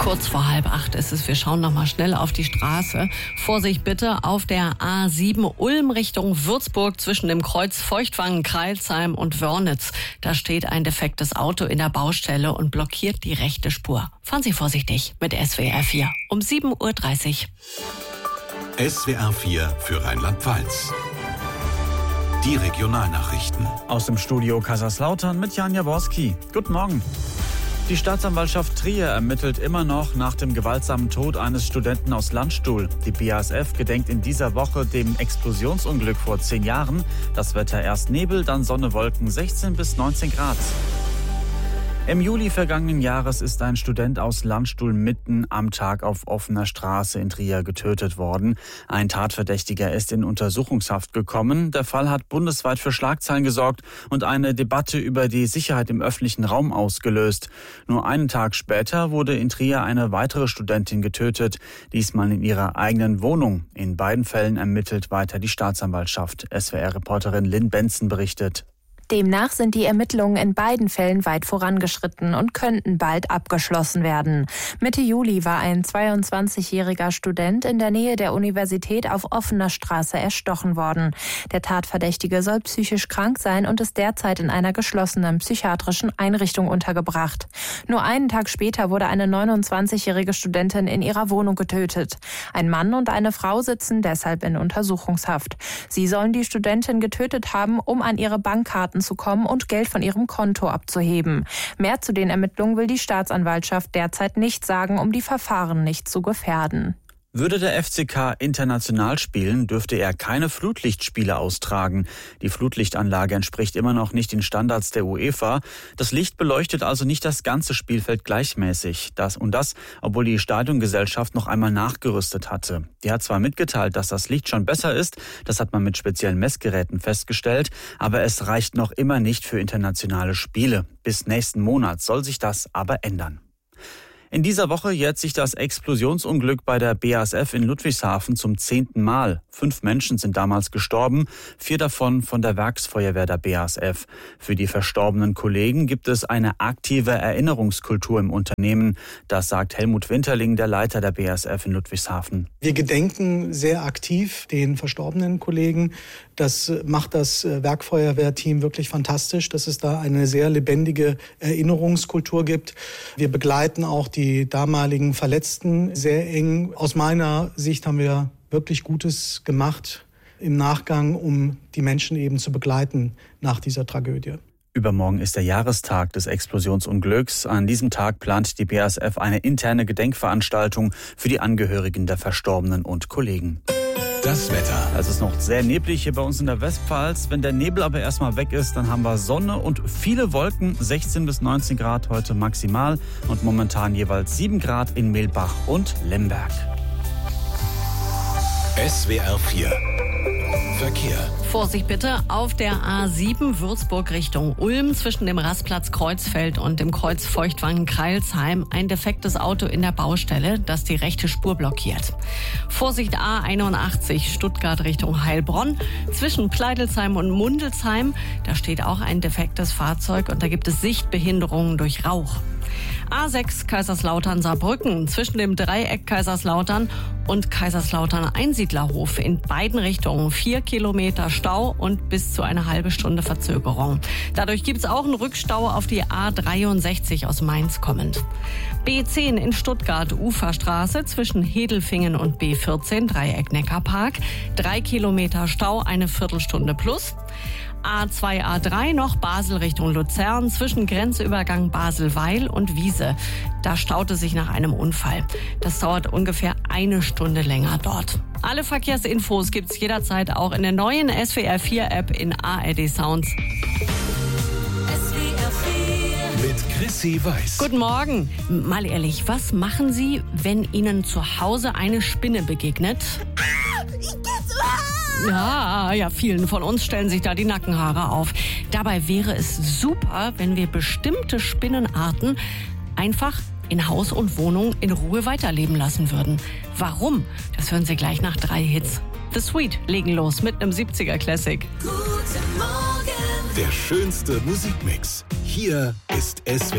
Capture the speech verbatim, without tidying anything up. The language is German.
Kurz vor halb acht ist es. Wir schauen noch mal schnell auf die Straße. Vorsicht bitte auf der A sieben Ulm Richtung Würzburg zwischen dem Kreuz Feuchtwangen, Kreilsheim und Wörnitz. Da steht ein defektes Auto in der Baustelle und blockiert die rechte Spur. Fahren Sie vorsichtig mit S W R vier um sieben Uhr dreißig. S W R vier für Rheinland-Pfalz. Die Regionalnachrichten. Aus dem Studio Kaiserslautern mit Jan Jaworski. Guten Morgen. Die Staatsanwaltschaft Trier ermittelt immer noch nach dem gewaltsamen Tod eines Studenten aus Landstuhl. Die B A S F gedenkt in dieser Woche dem Explosionsunglück vor zehn Jahren. Das Wetter erst Nebel, dann Sonne, Wolken, sechzehn bis neunzehn Grad. Im Juli vergangenen Jahres ist ein Student aus Landstuhl mitten am Tag auf offener Straße in Trier getötet worden. Ein Tatverdächtiger ist in Untersuchungshaft gekommen. Der Fall hat bundesweit für Schlagzeilen gesorgt und eine Debatte über die Sicherheit im öffentlichen Raum ausgelöst. Nur einen Tag später wurde in Trier eine weitere Studentin getötet, diesmal in ihrer eigenen Wohnung. In beiden Fällen ermittelt weiter die Staatsanwaltschaft. S W R-Reporterin Lynn Benson berichtet. Demnach sind die Ermittlungen in beiden Fällen weit vorangeschritten und könnten bald abgeschlossen werden. Mitte Juli war ein zweiundzwanzigjähriger Student in der Nähe der Universität auf offener Straße erstochen worden. Der Tatverdächtige soll psychisch krank sein und ist derzeit in einer geschlossenen psychiatrischen Einrichtung untergebracht. Nur einen Tag später wurde eine neunundzwanzigjährige Studentin in ihrer Wohnung getötet. Ein Mann und eine Frau sitzen deshalb in Untersuchungshaft. Sie sollen die Studentin getötet haben, um an ihre Bankkarten zu kommen und Geld von ihrem Konto abzuheben. Mehr zu den Ermittlungen will die Staatsanwaltschaft derzeit nicht sagen, um die Verfahren nicht zu gefährden. Würde der F C K international spielen, dürfte er keine Flutlichtspiele austragen. Die Flutlichtanlage entspricht immer noch nicht den Standards der UEFA. Das Licht beleuchtet also nicht das ganze Spielfeld gleichmäßig. Das und das, obwohl die Stadiongesellschaft noch einmal nachgerüstet hatte. Die hat zwar mitgeteilt, dass das Licht schon besser ist, das hat man mit speziellen Messgeräten festgestellt, aber es reicht noch immer nicht für internationale Spiele. Bis nächsten Monat soll sich das aber ändern. In dieser Woche jährt sich das Explosionsunglück bei der B A S F in Ludwigshafen zum zehnten Mal. Fünf Menschen sind damals gestorben, vier davon von der Werksfeuerwehr der B A S F. Für die verstorbenen Kollegen gibt es eine aktive Erinnerungskultur im Unternehmen. Das sagt Helmut Winterling, der Leiter der B A S F in Ludwigshafen. Wir gedenken sehr aktiv den verstorbenen Kollegen. Das macht das Werkfeuerwehrteam wirklich fantastisch, dass es da eine sehr lebendige Erinnerungskultur gibt. Wir begleiten auch die damaligen Verletzten sehr eng. Aus meiner Sicht haben wir wirklich Gutes gemacht im Nachgang, um die Menschen eben zu begleiten nach dieser Tragödie. Übermorgen ist der Jahrestag des Explosionsunglücks. An diesem Tag plant die B A S F eine interne Gedenkveranstaltung für die Angehörigen der Verstorbenen und Kollegen. Das Wetter. Es ist noch sehr neblig hier bei uns in der Westpfalz. Wenn der Nebel aber erstmal weg ist, dann haben wir Sonne und viele Wolken. sechzehn bis neunzehn Grad heute maximal und momentan jeweils sieben Grad in Mehlbach und Lemberg. S W R vier. Verkehr. Vorsicht bitte auf der A sieben Würzburg Richtung Ulm zwischen dem Rastplatz Kreuzfeld und dem Kreuz Feuchtwangen-Kreilsheim ein defektes Auto in der Baustelle, das die rechte Spur blockiert. Vorsicht A einundachtzig Stuttgart Richtung Heilbronn zwischen Pleidelsheim und Mundelsheim. Da steht auch ein defektes Fahrzeug und da gibt es Sichtbehinderungen durch Rauch. A sechs Kaiserslautern-Saarbrücken zwischen dem Dreieck Kaiserslautern und Kaiserslautern-Einsiedlerhof in beiden Richtungen vier Kilometer Stau und bis zu eine halbe Stunde Verzögerung. Dadurch gibt es auch einen Rückstau auf die A dreiundsechzig aus Mainz kommend. B zehn in Stuttgart Uferstraße zwischen Hedelfingen und B vierzehn Dreieck Neckarpark drei Kilometer Stau, eine Viertelstunde plus. A zwei A drei noch Basel Richtung Luzern zwischen Grenzübergang Basel-Weil und Wiese. Da staute sich nach einem Unfall. Das dauert ungefähr eine Stunde länger dort. Alle Verkehrsinfos gibt's jederzeit auch in der neuen S W R vier App in A R D Sounds. S W R vier mit Chrissy Weiß. Guten Morgen. Mal ehrlich, was machen Sie, wenn Ihnen zu Hause eine Spinne begegnet? Ich geht's wahr! Ja, ja, vielen von uns stellen sich da die Nackenhaare auf. Dabei wäre es super, wenn wir bestimmte Spinnenarten einfach in Haus und Wohnung in Ruhe weiterleben lassen würden. Warum? Das hören Sie gleich nach drei Hits. The Sweet legen los mit einem siebziger Classic. Guten Morgen. Der schönste Musikmix. Hier ist S W R